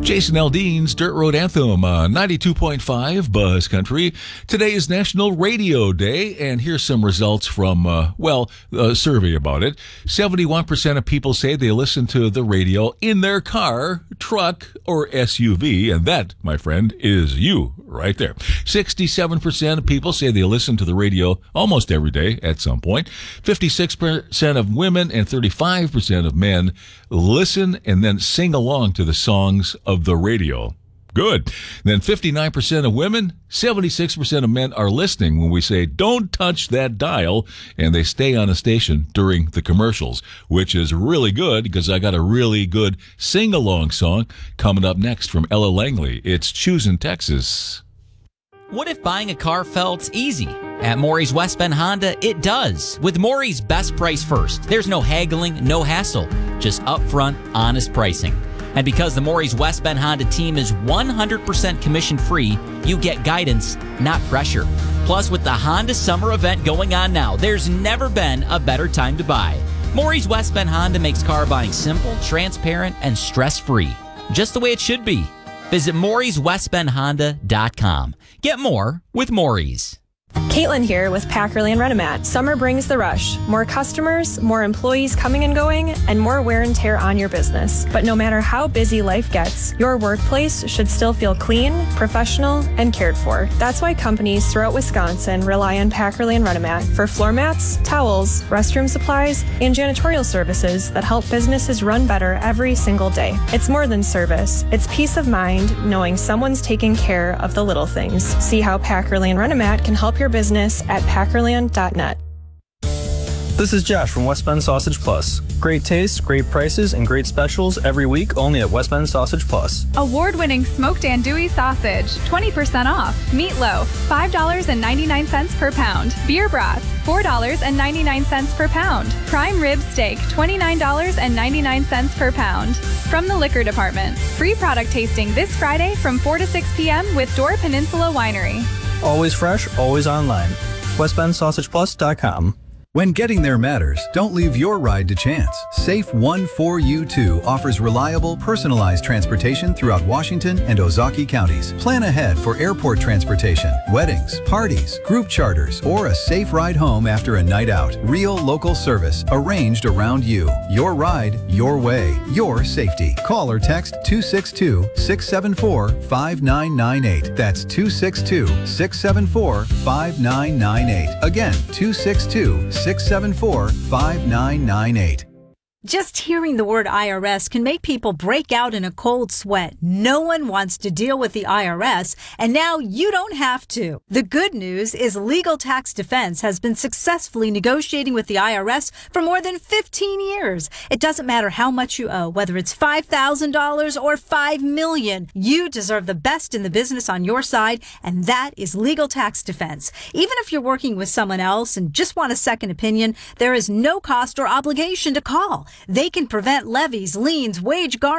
Jason Aldean's Dirt Road Anthem, 92.5 Buzz Country. Today is National Radio Day, and here's some results from, a survey about it. 71% of people say they listen to the radio in their car, truck, or SUV, and that, my friend, is you right there. 67% of people say they listen to the radio almost every day at some point. 56% of women and 35% of men listen and then sing along to the songs of the radio. Good. Then 59% of women, 76% of men are listening when we say, don't touch that dial, and they stay on a station during the commercials, which is really good because I got a really good sing-along song coming up next from Ella Langley. It's Choosing Texas. What if buying a car felt easy? At Maury's West Bend Honda, it does. With Maury's Best Price First, there's no haggling, no hassle, just upfront, honest pricing. And because the Maury's West Bend Honda team is 100% commission-free, you get guidance, not pressure. Plus, with the Honda Summer event going on now, there's never been a better time to buy. Maury's West Bend Honda makes car buying simple, transparent, and stress-free. Just the way it should be. Visit Maury'sWestBendHonda.com. Get more with Maury's. Caitlin here with Packerly and Renomat. Summer brings the rush. More customers, more employees coming and going, and more wear and tear on your business. But no matter how busy life gets, your workplace should still feel clean, professional, and cared for. That's why companies throughout Wisconsin rely on Packerly and Renomat for floor mats, towels, restroom supplies, and janitorial services that help businesses run better every single day. It's more than service. It's peace of mind knowing someone's taking care of the little things. See how Packerly and Renomat can help your business at packerland.net. This is Josh from West Bend Sausage Plus. Great taste, great prices, and great specials every week only at West Bend Sausage Plus. Award-winning smoked andouille sausage, 20% off. Meatloaf, $5.99 per pound. Beer brats, $4.99 per pound. Prime rib steak, $29.99 per pound. From the Liquor Department, free product tasting this Friday from 4 to 6 p.m. with Door Peninsula Winery. Always fresh, always online. WestBendSausagePlus.com. When getting there matters, don't leave your ride to chance. Safe 1-4U2 offers reliable, personalized transportation throughout Washington and Ozaukee counties. Plan ahead for airport transportation, weddings, parties, group charters, or a safe ride home after a night out. Real local service arranged around you. Your ride, your way, your safety. Call or text 262-674-5998. That's 262-674-5998. Again, 262-674-5998. Just hearing the word IRS can make people break out in a cold sweat. No one wants to deal with the IRS, and now you don't have to. The good news is Legal Tax Defense has been successfully negotiating with the IRS for more than 15 years. It doesn't matter how much you owe, whether it's $5,000 or $5 million. You deserve the best in the business on your side, and that is Legal Tax Defense. Even if you're working with someone else and just want a second opinion, there is no cost or obligation to call. They can prevent levies, liens, wage garnishment,